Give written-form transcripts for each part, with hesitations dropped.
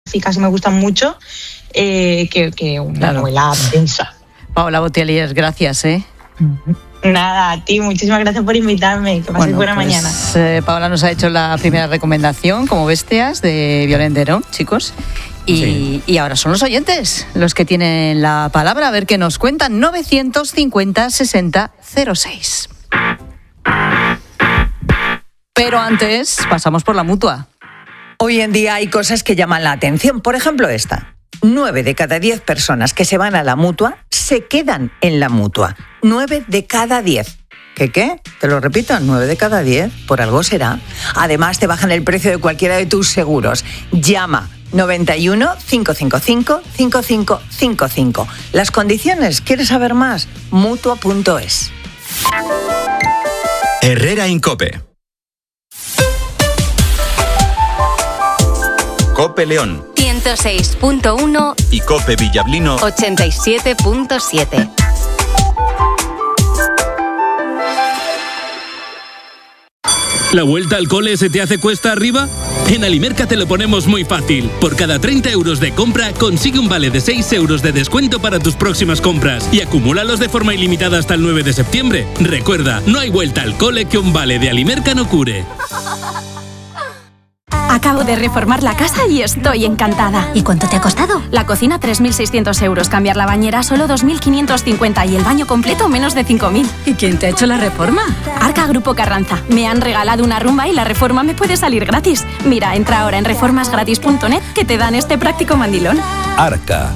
biográficas me gustan mucho que una novela densa. Paola Botellier, gracias, Nada, a ti, muchísimas gracias por invitarme. Que pases buena mañana. Paola nos ha hecho la primera recomendación, como bestias, de Violaine Dero, chicos. Y ahora son los oyentes los que tienen la palabra. A ver qué nos cuentan. 950 60 06. Pero antes pasamos por la Mutua. Hoy en día hay cosas que llaman la atención. Por ejemplo, esta. 9 de cada 10 personas que se van a la Mutua se quedan en la Mutua. 9 de cada 10. ¿Qué? Te lo repito, 9 de cada 10. Por algo será. Además, te bajan el precio de cualquiera de tus seguros. Llama 91 555 5555. Las condiciones, ¿quieres saber más? Mutua.es. Herrera Incope. Cope León 106.1 y Cope Villablino 87.7. ¿La vuelta al cole se te hace cuesta arriba? En Alimerca te lo ponemos muy fácil. Por cada 30 euros de compra, consigue un vale de 6 euros de descuento para tus próximas compras y acumúlalos de forma ilimitada hasta el 9 de septiembre. Recuerda, no hay vuelta al cole que un vale de Alimerca no cure. Acabo de reformar la casa y estoy encantada. ¿Y cuánto te ha costado? La cocina 3.600 euros, cambiar la bañera solo 2.550 y el baño completo menos de 5.000. ¿Y quién te ha hecho la reforma? Arca Grupo Carranza. Me han regalado una rumba y la reforma me puede salir gratis. Mira, entra ahora en reformasgratis.net que te dan este práctico mandilón. Arca,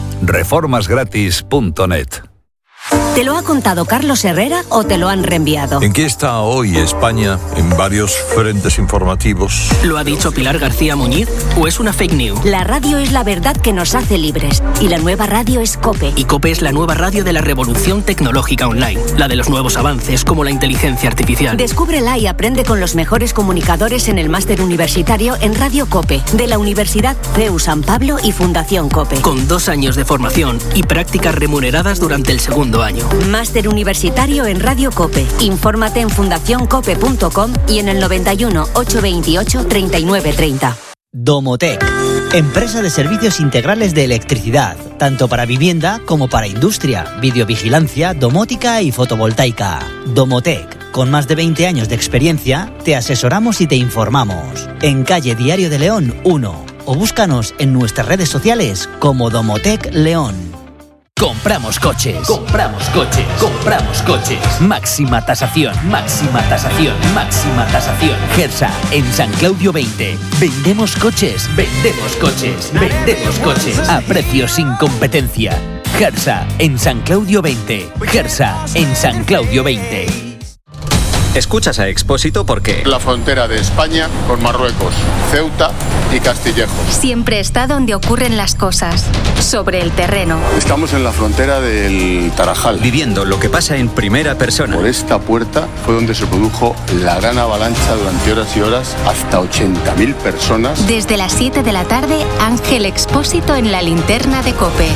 reformasgratis.net. ¿Te lo ha contado Carlos Herrera o te lo han reenviado? ¿En qué está hoy España en varios frentes informativos? ¿Lo ha dicho Pilar García Muñiz o es una fake news? La radio es la verdad que nos hace libres y la nueva radio es COPE. Y COPE es la nueva radio de la revolución tecnológica online, la de los nuevos avances como la inteligencia artificial. Descúbrela y aprende con los mejores comunicadores en el máster universitario en Radio COPE de la Universidad CEU San Pablo y Fundación COPE. Con 2 años de formación y prácticas remuneradas durante el segundo año. Máster universitario en Radio COPE. Infórmate en fundacioncope.com y en el 91 828 3930. Domotec, empresa de servicios integrales de electricidad, tanto para vivienda como para industria, videovigilancia, domótica y fotovoltaica. Domotec, con más de 20 años de experiencia, te asesoramos y te informamos. En calle Diario de León 1 o búscanos en nuestras redes sociales como Domotec León. Compramos coches, compramos coches, compramos coches. Máxima tasación, máxima tasación, máxima tasación. Gersa, en San Claudio 20. Vendemos coches, vendemos coches, vendemos coches. A precios sin competencia. Gersa, en San Claudio 20. Gersa, en San Claudio 20. Escuchas a Expósito porque la frontera de España con Marruecos, Ceuta y Castillejo. Siempre está donde ocurren las cosas, sobre el terreno. Estamos en la frontera del Tarajal. Viviendo lo que pasa en primera persona. Por esta puerta fue donde se produjo la gran avalancha durante horas y horas, hasta 80.000 personas. Desde las 7 de la tarde, Ángel Expósito en la linterna de COPE.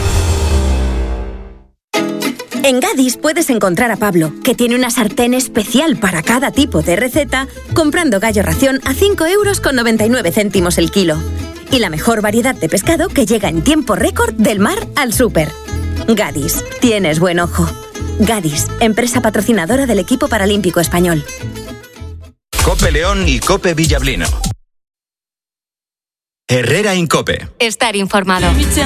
En Gadis puedes encontrar a Pablo, que tiene una sartén especial para cada tipo de receta, comprando gallo ración a 5,99 € el kilo. Y la mejor variedad de pescado que llega en tiempo récord del mar al súper. Gadis, tienes buen ojo. Gadis, empresa patrocinadora del equipo paralímpico español. Cope León y Cope Villablino. Herrera Incope. Estar informado.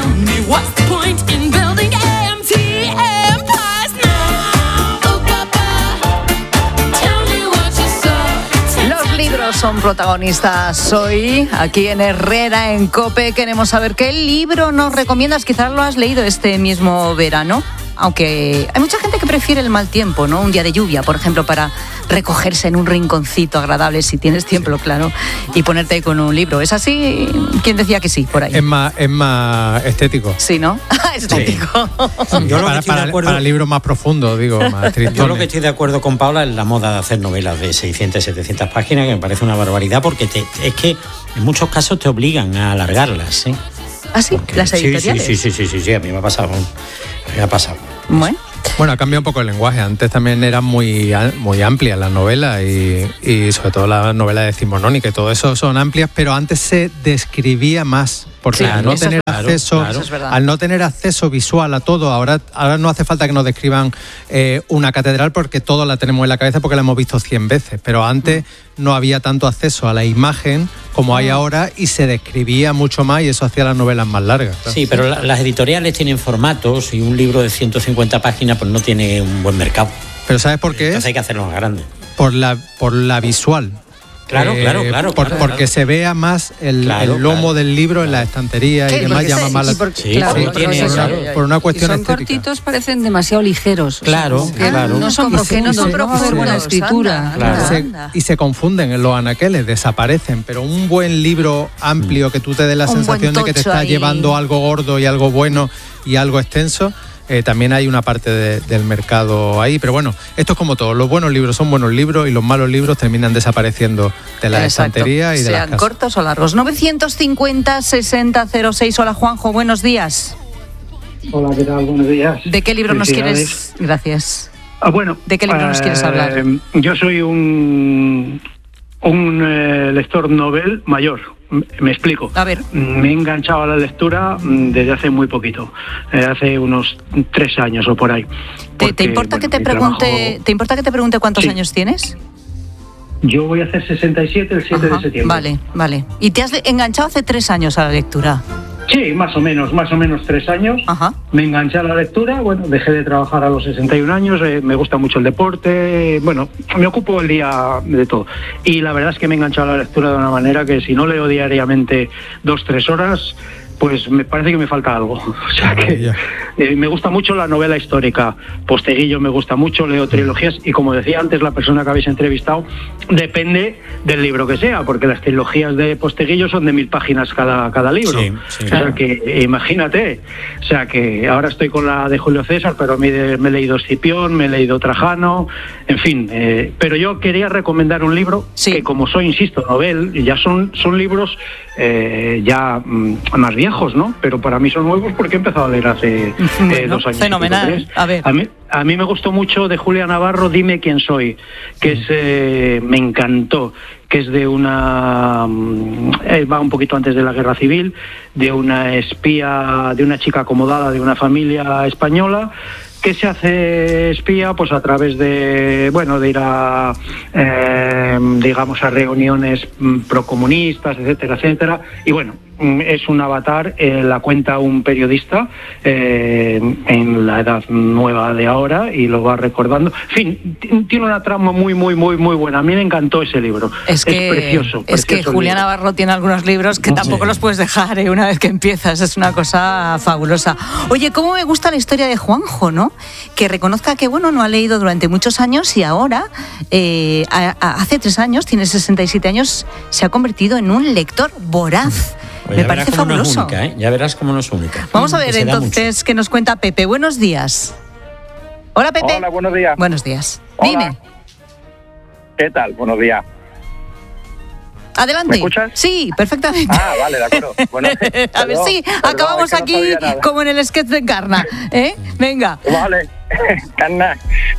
Son protagonistas hoy aquí en Herrera en COPE. Queremos saber qué libro nos recomiendas. Quizás lo has leído este mismo verano, aunque hay mucha gente que prefiere el mal tiempo, ¿no? Un día de lluvia, por ejemplo, para recogerse en un rinconcito agradable, si tienes tiempo, claro, y ponerte con un libro. ¿Es así? ¿Quién decía que sí, por ahí? Es más estético. Sí, ¿no? Estético. Sí. Yo lo que estoy de acuerdo, para libros más profundos, digo, más tristones. Yo lo que estoy de acuerdo con Paula es la moda de hacer novelas de 600, 700 páginas, que me parece una barbaridad, porque es que en muchos casos te obligan a alargarlas, ¿eh? ¿Ah, sí? Porque, ¿Las editoriales? Sí, a mí me ha pasado. Bueno, ha cambiado un poco el lenguaje. Antes también eran muy amplias las novelas y sobre todo las novelas decimonónicas y todo eso son amplias, pero antes se describía más Porque al no tener acceso visual a todo, ahora no hace falta que nos describan una catedral porque todos la tenemos en la cabeza porque la hemos visto 100 veces, pero antes no había tanto acceso a la imagen como hay ahora y se describía mucho más y eso hacía las novelas más largas. Claro. Sí, pero las editoriales tienen formatos y un libro de 150 páginas pues no tiene un buen mercado. ¿Pero sabes por qué? Entonces hay que hacerlo más grande. Por la visual. Claro. Porque se vea más el lomo del libro en la estantería y demás, llama más la por una cuestión son estética. Cortitos, parecen demasiado ligeros. Claro. No son profundos, no es buena escritura. Y se confunden en los anaqueles, desaparecen, pero un buen libro amplio que tú te des la sensación de que te estás llevando algo gordo y algo bueno y algo extenso. También hay una parte del mercado ahí, pero bueno, esto es como todo, los buenos libros son buenos libros y los malos libros terminan desapareciendo de la estantería y de las casas. Sean cortos o largos. 950-60-06. Hola Juanjo, buenos días. Hola, ¿qué tal? Buenos días. ¿De qué libro nos quieres? Gracias. Bueno, ¿de qué libro nos quieres hablar? Yo soy un lector novel mayor. Me explico. A ver. Me he enganchado a la lectura desde hace muy poquito, hace unos 3 años o por ahí. Porque, ¿Te importa que te pregunte cuántos años tienes? Yo voy a hacer 67 el 7 de septiembre. Vale. ¿Y te has enganchado hace 3 años a la lectura? Sí, más o menos 3 años. Ajá. Me enganché a la lectura, dejé de trabajar a los 61 años, me gusta mucho el deporte, me ocupo el día de todo. Y la verdad es que me he enganchado a la lectura de una manera que si no leo diariamente 2-3 horas, pues me parece que me falta algo. O sea que me gusta mucho la novela histórica. Posteguillo me gusta mucho, leo trilogías y como decía antes la persona que habéis entrevistado, depende del libro que sea, porque las trilogías de Posteguillo son de 1000 páginas cada libro. Sí, o sea que imagínate. O sea que ahora estoy con la de Julio César, pero me he leído Escipión, me he leído Trajano, en fin. Pero yo quería recomendar un libro que, como soy, insisto, novel, ya son libros ya más viejos, ¿no? Pero para mí son nuevos porque he empezado a leer hace 2 años. Fenomenal. A ver. A mí me gustó mucho de Julia Navarro, Dime quién soy, que es me encantó, que es de va un poquito antes de la Guerra Civil, de una espía, de una chica acomodada de una familia española que se hace espía pues a través de ir a digamos a reuniones procomunistas, etcétera, y es un avatar, la cuenta un periodista en la edad nueva de ahora y lo va recordando. En fin, tiene una trama muy buena. A mí me encantó ese libro. Es precioso. Es que Julia Navarro tiene algunos libros que tampoco los puedes dejar una vez que empiezas. Es una cosa fabulosa. Oye, cómo me gusta la historia de Juanjo, ¿no? Que reconozca que, no ha leído durante muchos años y ahora, hace 3 años, tiene 67 años, se ha convertido en un lector voraz. Me parece fabuloso. No es única, Ya verás cómo no es única. Vamos a ver entonces qué nos cuenta Pepe. Buenos días. Hola, Pepe. Hola, buenos días. Buenos días. Hola. Dime. ¿Qué tal? Buenos días. Adelante. ¿Me escuchas? Sí, perfectamente. Vale, de acuerdo. Bueno, a ver, sí, acabamos es que aquí como en el sketch de Encarna. Venga. Vale, Encarna.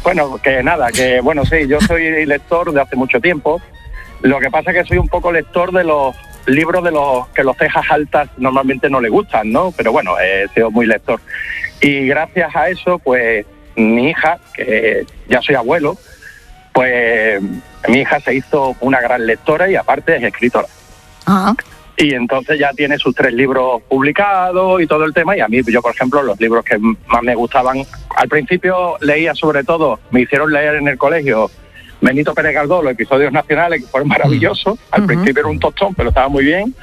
Sí, yo soy lector de hace mucho tiempo. Lo que pasa es que soy un poco lector de los libros de los que los cejas altas normalmente no le gustan, ¿no? Pero he sido muy lector. Y gracias a eso, pues, mi hija, que ya soy abuelo, pues mi hija se hizo una gran lectora y aparte es escritora. Ajá. Y entonces ya tiene sus 3 libros publicados y todo el tema. Y a mí, yo por ejemplo, los libros que más me gustaban, al principio leía sobre todo, me hicieron leer en el colegio Benito Pérez Galdós, los episodios nacionales, que fueron maravillosos. Al principio era un tostón, pero estaba muy bien.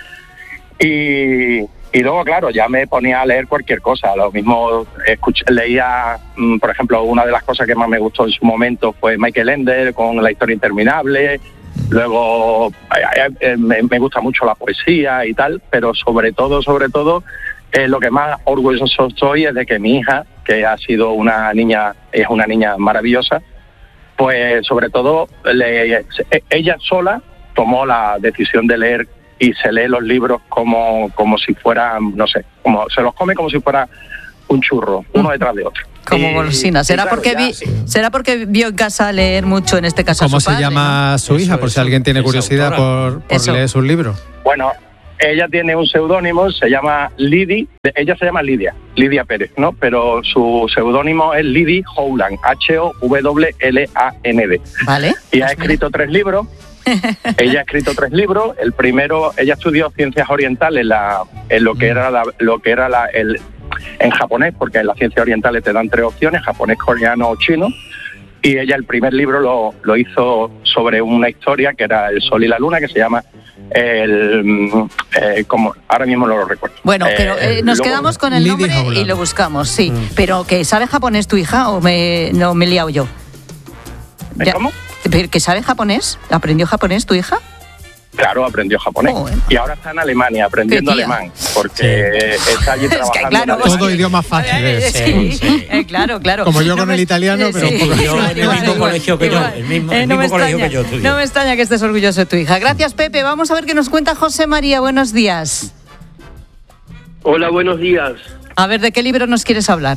Y luego, claro, ya me ponía a leer cualquier cosa. Lo mismo leía, por ejemplo, una de las cosas que más me gustó en su momento fue Michael Ende con La historia interminable. Luego me gusta mucho la poesía y tal, pero sobre todo, lo que más orgulloso soy es de que mi hija, que ha sido es una niña maravillosa, pues sobre todo ella sola tomó la decisión de leer y se lee los libros como si fueran, se los come como si fuera un churro, uno detrás de otro. Como golosina. ¿Será porque vio en casa leer mucho, en este caso ¿Cómo a su padre? ¿Cómo se llama su hija? Por si alguien tiene curiosidad por leer sus libros. Bueno, ella tiene un seudónimo, se llama Lidi, ella se llama Lidia Pérez, ¿no? Pero su seudónimo es Lidi Howland, Howland. Vale. Y ha escrito 3 libros. Ella ha escrito 3 libros. El primero, ella estudió ciencias orientales en lo que era en japonés, porque en las ciencias orientales te dan 3 opciones: japonés, coreano o chino. Y ella el primer libro lo hizo sobre una historia que era El Sol y la Luna, que se llama como ahora mismo no lo recuerdo. Bueno, pero nos quedamos con el nombre y lo buscamos, sí. Pero ¿que sabe japonés tu hija o me he liado yo? ¿Cómo? ¿Que sabe japonés? ¿Aprendió japonés tu hija? Claro, aprendió japonés. Y ahora está en Alemania aprendiendo alemán, porque está allí trabajando. Es que, claro, todo idioma fácil. Claro. Como yo con el italiano, pero un poco. El mismo colegio que yo. El mismo colegio que yo estudié. No me extraña que estés orgulloso de tu hija. Gracias, Pepe. Vamos a ver qué nos cuenta José María. Buenos días. Hola, buenos días. A ver, ¿de qué libro nos quieres hablar?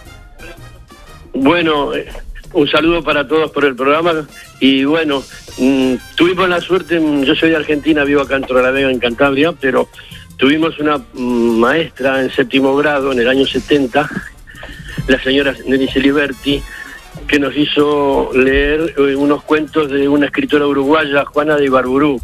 Bueno, un saludo para todos por el programa. Y bueno, tuvimos la suerte, yo soy de Argentina, vivo acá en Torrelavega, en Cantabria, pero tuvimos una maestra en 7º grado, en el año 70, la señora Nelly Celiberti, que nos hizo leer unos cuentos de una escritora uruguaya, Juana de Ibarburú.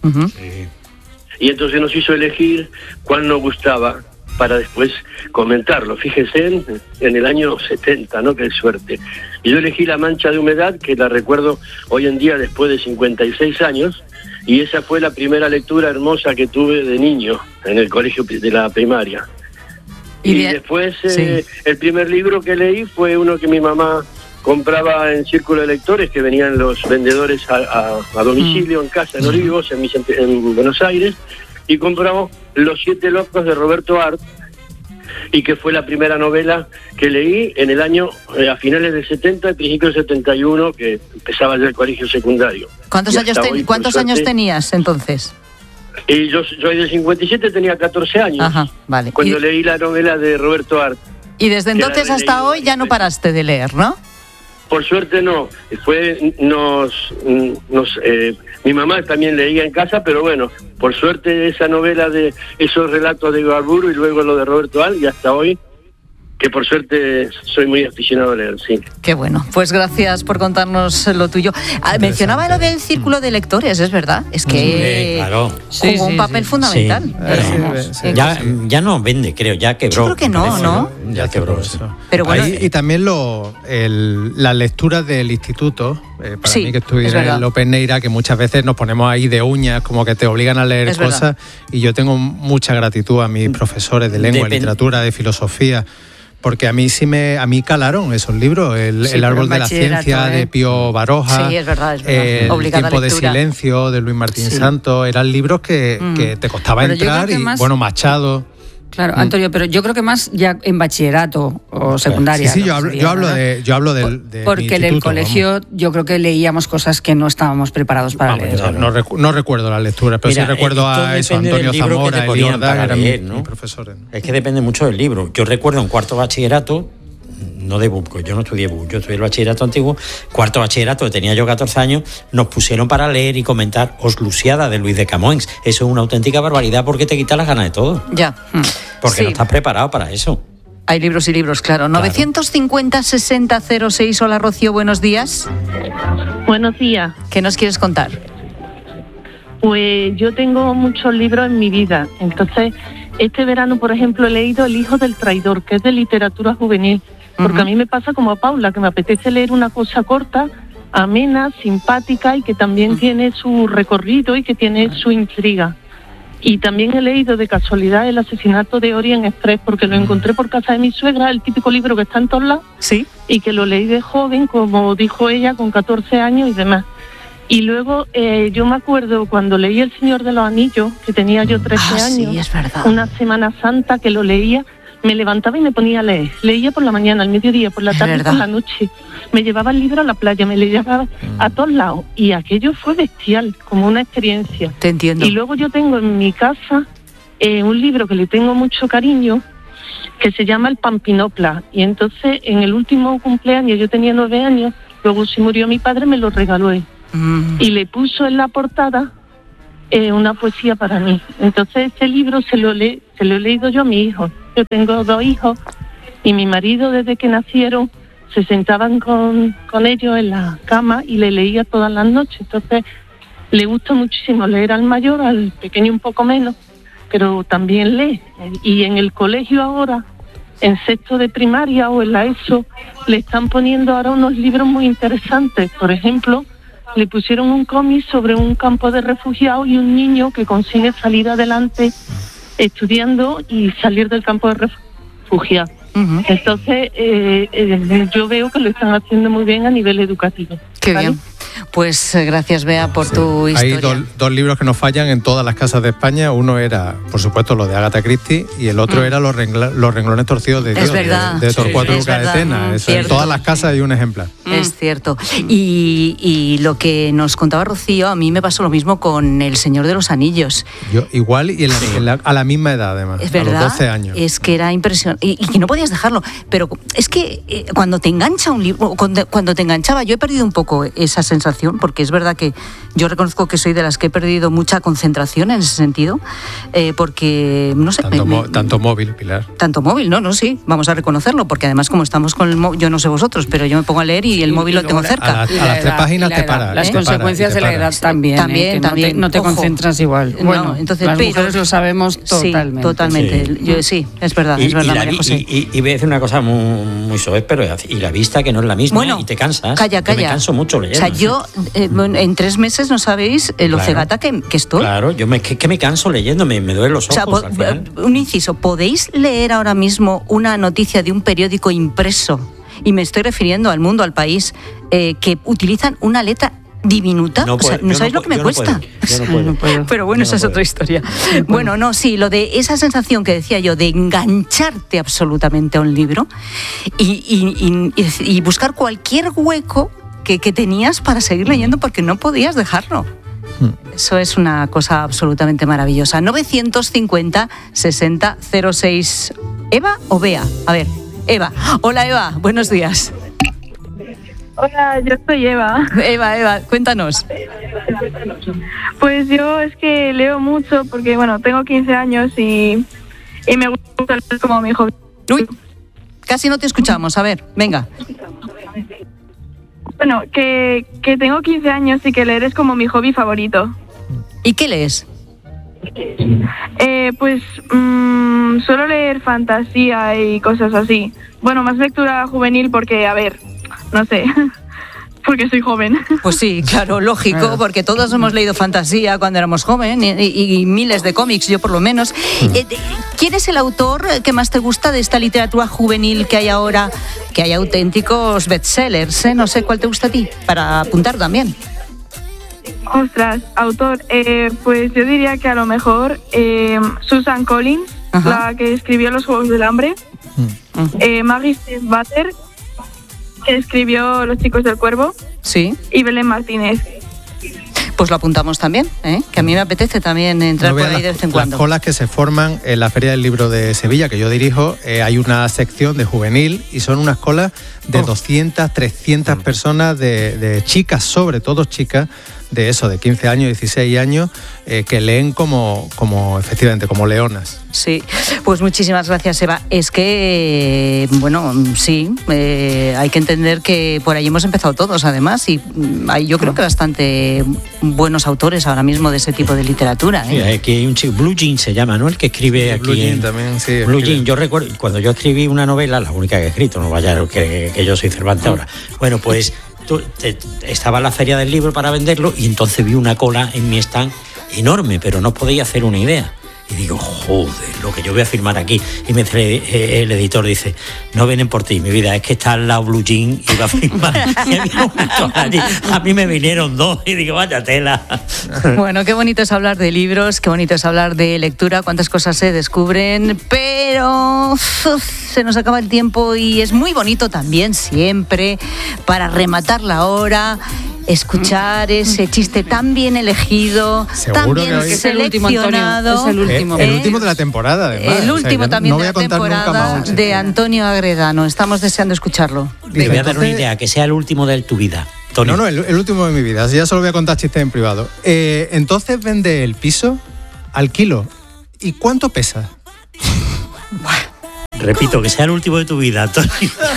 Y entonces nos hizo elegir cuál nos gustaba para después comentarlo. Fíjese en el año 70, ¿no? Qué suerte. Y yo elegí La Mancha de Humedad, que la recuerdo hoy en día después de 56 años, y esa fue la primera lectura hermosa que tuve de niño en el colegio de la primaria. Y después el primer libro que leí fue uno que mi mamá compraba en Círculo de Lectores, que venían los vendedores a domicilio en casa, en Olivos, en Buenos Aires, y compramos Los 7 locos de Roberto Art, y que fue la primera novela que leí en el año, a finales del 70, principios del 71, que empezaba ya el colegio secundario. ¿Cuántos años tenías entonces? Y yo soy del 57, tenía 14 años. Ajá, vale. Cuando leí la novela de Roberto Art. Y desde entonces hasta hoy ya no paraste de leer, ¿no? Por suerte no. Mi mamá también leía en casa, pero bueno, por suerte esa novela de esos relatos de Ibarburu y luego lo de Roberto Art, y hasta hoy, que por suerte soy muy aficionado a leer, sí. Qué bueno, pues gracias por contarnos lo tuyo. Mencionaba lo del Círculo de Lectores, es verdad, es que claro. jugó un papel fundamental. Ya no vende, creo, ya quebró. Yo creo que no. Ya quebró eso. Pero bueno, y también las lecturas del instituto, para mí que estudié en López Neira, que muchas veces nos ponemos ahí de uñas, como que te obligan a leer cosas, y yo tengo mucha gratitud a mis profesores de lengua, literatura, de filosofía, porque a mí calaron esos libros, el árbol de la ciencia de Pío Baroja, sí, es verdad. El tiempo de silencio de Luis Martín Santos, eran libros que te costaba entrar, y Machado. Claro, Antonio, pero yo creo que más ya en bachillerato o secundaria. Sí, yo hablo del porque en el colegio yo creo que leíamos cosas que no estábamos preparados para leer. No recuerdo las lecturas, pero sí recuerdo a Antonio Zamora, Elior Daga, eran mis profesores. Es que depende mucho del libro. Yo recuerdo en cuarto bachillerato, no de BUP, yo no estudié BUP, yo estudié el bachillerato antiguo, cuarto bachillerato, tenía yo 14 años, nos pusieron para leer y comentar Os Lusiada de Luis de Camões. Eso es una auténtica barbaridad porque te quita las ganas de todo. Ya. Porque no estás preparado para eso. Hay libros y libros, claro. 950-60-06. Hola, Rocío, buenos días. Buenos días. ¿Qué nos quieres contar? Pues yo tengo muchos libros en mi vida. Entonces, este verano, por ejemplo, he leído El hijo del traidor, que es de literatura juvenil. Porque a mí me pasa como a Paula, que me apetece leer una cosa corta, amena, simpática y que también tiene su recorrido y que tiene su intriga. Y también he leído de casualidad El asesinato de Orient Express, porque lo encontré por casa de mi suegra, el típico libro que está en todos lados, y que lo leí de joven, como dijo ella, con 14 años y demás. Y luego yo me acuerdo cuando leí El Señor de los Anillos, que tenía yo 13 años, sí, es verdad. Una Semana Santa que lo leía, me levantaba y me ponía a leer. Leía por la mañana, al mediodía, por la tarde y por la noche. Me llevaba el libro a la playa, me lo llevaba a todos lados. Y aquello fue bestial, como una experiencia. Te entiendo. Y luego yo tengo en mi casa un libro que le tengo mucho cariño, que se llama El Pampinopla. Y entonces, en el último cumpleaños, yo tenía 9 años, luego se murió mi padre, me lo regaló él. Y le puso en la portada una poesía para mí. Entonces este libro se lo he leído yo a mi hijo. Yo tengo 2 hijos y mi marido desde que nacieron se sentaban con ellos en la cama y le leía todas las noches. Entonces le gusta muchísimo leer al mayor, al pequeño un poco menos, pero también lee. Y en el colegio ahora, en 6º de primaria o en la ESO, le están poniendo ahora unos libros muy interesantes. Por ejemplo, le pusieron un cómic sobre un campo de refugiados y un niño que consigue salir adelante estudiando y salir del campo de refugiados. Uh-huh. Entonces, yo veo que lo están haciendo muy bien a nivel educativo. Qué bien. Pues gracias, Bea, por tu historia. Hay dos libros que nos fallan en todas las casas de España. Uno era, por supuesto, lo de Agatha Christie y el otro era Los renglones torcidos de Dios, de Torcuato Luca de Tena. En todas las casas hay un ejemplar. Es cierto. Y lo que nos contaba Rocío, a mí me pasó lo mismo con El Señor de los Anillos. Yo igual y a la misma edad, además, es verdad, a los 12 años. Es que era impresionante y que no podías dejarlo. Pero es que cuando te engancha un libro, cuando te enganchaba, yo he perdido un poco esa sensación, porque es verdad que yo reconozco que soy de las que he perdido mucha concentración en ese sentido, porque, no sé... Tanto móvil, Pilar. Tanto móvil, no, sí, vamos a reconocerlo, porque además como estamos con el móvil, yo no sé vosotros, pero yo me pongo a leer y el móvil lo tengo cerca. A las 3 páginas te para. Las consecuencias de la edad también. También. No te concentras igual. Bueno, entonces, las mujeres lo sabemos totalmente. Sí, totalmente. Sí. Yo, sí, es verdad, María José. Y voy a decir una cosa muy soez, pero y la vista que no es la misma, y te cansas. Calla. Yo me canso mucho leyendo. O sea, yo en 3 meses no sabéis lo cegata que estoy. Claro, yo me canso leyendo, me duelen los ojos. O sea, un inciso, ¿podéis leer ahora mismo una noticia de un periódico impreso? Y me estoy refiriendo al Mundo, al País, que utilizan una letra diminuta. No sabéis lo que me cuesta. No puedo. Pero bueno, esa es otra historia. Bueno, no, sí, lo de esa sensación que decía yo de engancharte absolutamente a un libro y buscar cualquier hueco que tenías para seguir leyendo porque no podías dejarlo. Eso es una cosa absolutamente maravillosa. 950 60 06. ¿Eva o Bea? A ver, Eva. Hola, Eva, buenos días. Hola, yo soy Eva. Eva, cuéntanos. Pues yo es que leo mucho porque, bueno, tengo 15 años y me gusta leer como mi hobby. Uy, casi no te escuchamos. A ver, venga. Bueno, que tengo 15 años y que leer es como mi hobby favorito. ¿Y qué lees? Pues suelo leer fantasía y cosas así. Bueno, más lectura juvenil porque, a ver, no sé, porque soy joven. Pues sí, claro, lógico, porque todos hemos leído fantasía cuando éramos jóvenes y miles de cómics, yo por lo menos. ¿Quién es el autor que más te gusta de esta literatura juvenil que hay ahora? Que hay auténticos bestsellers, ¿eh? No sé cuál te gusta a ti, para apuntar también. Ostras, autor, pues yo diría que a lo mejor Susan Collins, la que escribió Los Juegos del Hambre, Maggie Stiefvater, que escribió Los Chicos del Cuervo, sí, y Belén Martínez. Pues lo apuntamos también, que a mí me apetece también entrar por ahí de vez en cuando. Las colas que se forman en la Feria del Libro de Sevilla, que yo dirijo, hay una sección de juvenil y son unas colas de 200, 300 personas, de chicas, sobre todo chicas, de 15 años, 16 años, que leen como efectivamente, como leonas. Sí, pues muchísimas gracias, Eva. Es que, bueno, sí, hay que entender que por ahí hemos empezado todos, además, y hay yo creo que bastante buenos autores ahora mismo de ese tipo de literatura. Sí, aquí hay un chico, Blue Jean se llama, ¿no? El que escribe aquí. Blue Jean también, sí. Blue Jean, yo recuerdo, cuando yo escribí una novela, la única que he escrito, no vaya que yo soy Cervantes ahora. Bueno, pues estaba en la Feria del Libro para venderlo y entonces vi una cola en mi stand enorme, pero no podía hacer una idea. Y digo, joder, lo que yo voy a firmar aquí. Y me dice el editor, dice, no vienen por ti, mi vida, es que está al lado Blue Jean y va a firmar. Y había un autor allí. A mí me vinieron 2 y digo, vaya tela. Bueno, qué bonito es hablar de libros, qué bonito es hablar de lectura, cuántas cosas se descubren, pero se nos acaba el tiempo y es muy bonito también siempre, para rematar la hora, escuchar ese chiste tan bien elegido, tan bien seleccionado. Es el último. El último de la temporada, además. El último también de la temporada de Antonio Agredano. Estamos deseando escucharlo. Te voy a dar una idea, que sea el último de tu vida. Antonio. No, el último de mi vida. Ya solo voy a contar chistes en privado. Entonces vende el piso al kilo. ¿Y cuánto pesa? Repito, que sea el último de tu vida, Antonio.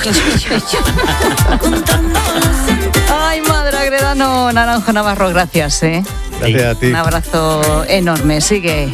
Ay, madre Agredano, Naranjo Navarro, gracias, Gracias a ti. Un abrazo enorme. Sigue